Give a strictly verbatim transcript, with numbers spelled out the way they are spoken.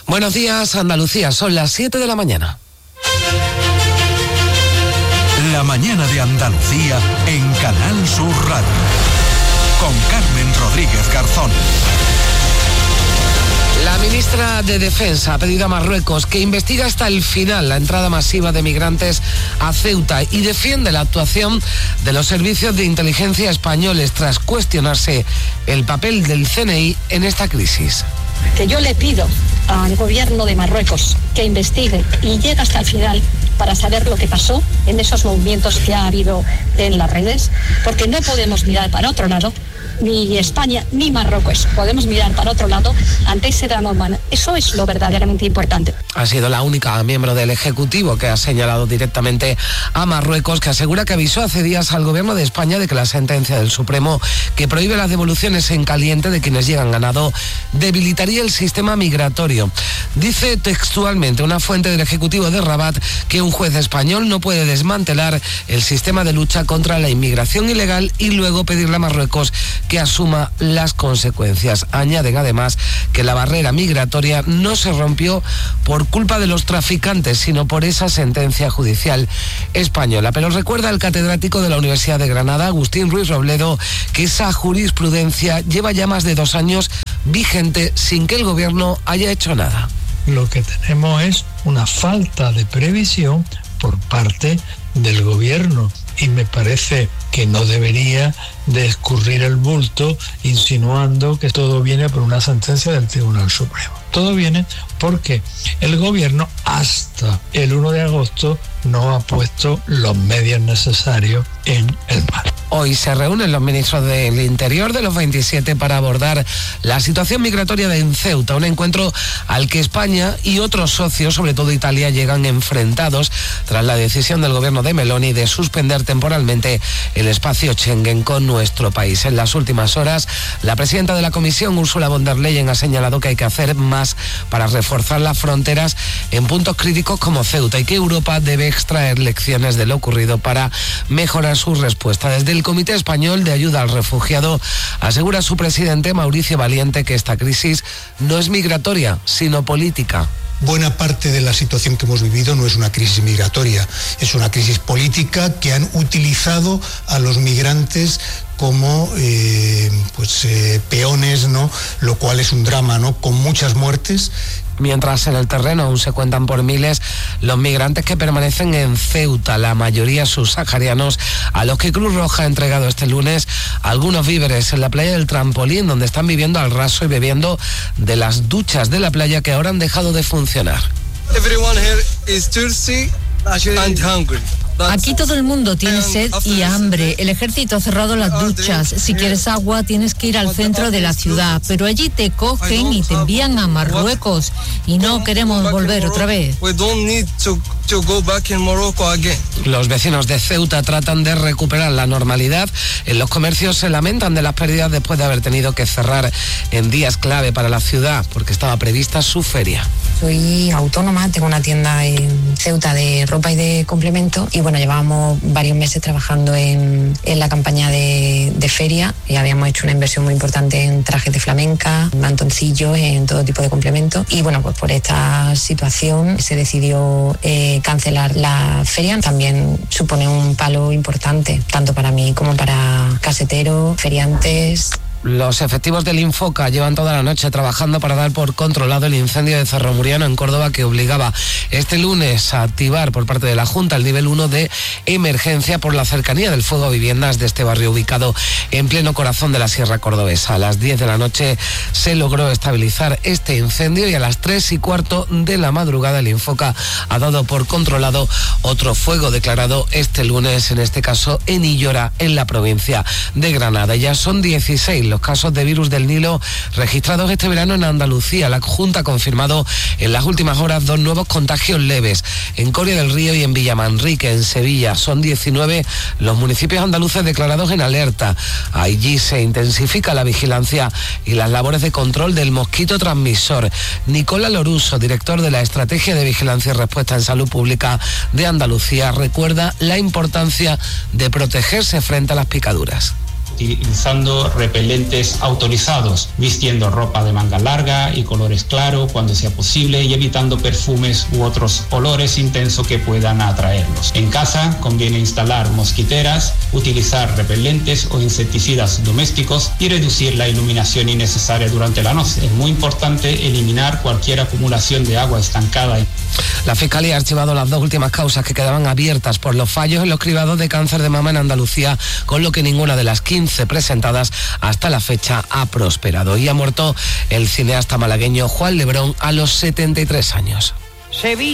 Buenos días, Andalucía, son las siete de la mañana. La mañana de Andalucía en Canal Sur Radio. Con Carmen Rodríguez Garzón. La ministra de Defensa ha pedido a Marruecos que investigue hasta el final la entrada masiva de migrantes a Ceuta y defiende la actuación de los servicios de inteligencia españoles tras cuestionarse el papel del C N I en esta crisis. Que yo le pido al gobierno de Marruecos que investigue y llegue hasta el final para saber lo que pasó en esos movimientos que ha habido en las redes, porque no podemos mirar para otro lado, ni España ni Marruecos podemos mirar para otro lado ante ese drama humano. Eso es lo verdaderamente importante. Ha sido la única miembro del Ejecutivo que ha señalado directamente a Marruecos, que asegura que avisó hace días al gobierno de España de que la sentencia del Supremo que prohíbe las devoluciones en caliente de quienes llegan ganado debilitaría el sistema migratorio. Dice textualmente una fuente del Ejecutivo de Rabat que un juez español no puede desmantelar el sistema de lucha contra la inmigración ilegal y luego pedirle a Marruecos que asuma las consecuencias. Añaden además que la barrera migratoria no se rompió por culpa de los traficantes, sino por esa sentencia judicial española. Pero recuerda el catedrático de la Universidad de Granada, Agustín Ruiz Robledo, que esa jurisprudencia lleva ya más de dos años vigente sin que el gobierno haya hecho nada. Lo que tenemos es una falta de previsión por parte del gobierno y me parece que no debería de escurrir el bulto insinuando que todo viene por una sentencia del Tribunal Supremo. Todo viene porque el gobierno hasta el uno de agosto no ha puesto los medios necesarios en el mar. Hoy se reúnen los ministros del Interior de los veintisiete para abordar la situación migratoria de Ceuta, un encuentro al que España y otros socios, sobre todo Italia, llegan enfrentados tras la decisión del gobierno de Meloni de suspender temporalmente el espacio Schengen con nuestro país. En las últimas horas, la presidenta de la Comisión, Ursula von der Leyen, ha señalado que hay que hacer más para reforzar las fronteras en puntos críticos como Ceuta y que Europa debe extraer lecciones de lo ocurrido para mejorar su respuesta. Desde el Comité Español de Ayuda al Refugiado asegura su presidente, Mauricio Valiente, que esta crisis no es migratoria, sino política. Buena parte de la situación que hemos vivido no es una crisis migratoria, es una crisis política que han utilizado a los migrantes como eh, pues eh, peones, ¿no? Lo cual es un drama, ¿no? Con muchas muertes. Mientras en el terreno aún se cuentan por miles los migrantes que permanecen en Ceuta, la mayoría subsaharianos, a los que Cruz Roja ha entregado este lunes algunos víveres en la playa del Trampolín, donde están viviendo al raso y bebiendo de las duchas de la playa que ahora han dejado de funcionar. Everyone here is thirsty and hungry. Aquí todo el mundo tiene sed y hambre. El ejército ha cerrado las duchas. Si quieres agua tienes que ir al centro de la ciudad, pero allí te cogen y te envían a Marruecos y no queremos volver otra vez. Los vecinos de Ceuta tratan de recuperar la normalidad. En los comercios se lamentan de las pérdidas después de haber tenido que cerrar en días clave para la ciudad porque estaba prevista su feria. Soy autónoma, tengo una tienda en Ceuta de ropa y de complemento y bueno, llevábamos varios meses trabajando en, en la campaña de, de feria y habíamos hecho una inversión muy importante en trajes de flamenca, mantoncillos, en todo tipo de complementos y bueno, pues por esta situación se decidió eh, cancelar la feria. También supone un palo importante, tanto para mí como para caseteros, feriantes. Los efectivos del Infoca llevan toda la noche trabajando para dar por controlado el incendio de Cerro Muriano en Córdoba que obligaba este lunes a activar por parte de la Junta el nivel uno de emergencia por la cercanía del fuego a viviendas de este barrio ubicado en pleno corazón de la Sierra Cordobesa. A las diez de la noche se logró estabilizar este incendio y a las tres y cuarto de la madrugada el Infoca ha dado por controlado otro fuego declarado este lunes, en este caso en Illora, en la provincia de Granada. Ya son dieciséis los casos de virus del Nilo registrados este verano en Andalucía. La Junta ha confirmado en las últimas horas dos nuevos contagios leves en Coria del Río y en Villamanrique, en Sevilla. Son diecinueve los municipios andaluces declarados en alerta. Allí se intensifica la vigilancia y las labores de control del mosquito transmisor. Nicola Loruso, director de la Estrategia de Vigilancia y Respuesta en Salud Pública de Andalucía, recuerda la importancia de protegerse frente a las picaduras. utilizando repelentes autorizados, vistiendo ropa de manga larga y colores claros cuando sea posible y evitando perfumes u otros olores intensos que puedan atraerlos. En casa conviene instalar mosquiteras, utilizar repelentes o insecticidas domésticos y reducir la iluminación innecesaria durante la noche. Es muy importante eliminar cualquier acumulación de agua estancada. La Fiscalía ha archivado las dos últimas causas que quedaban abiertas por los fallos en los cribados de cáncer de mama en Andalucía, con lo que ninguna de las quince presentadas hasta la fecha ha prosperado. Y ha muerto el cineasta malagueño Juan Lebrón a los setenta y tres años. Sevilla.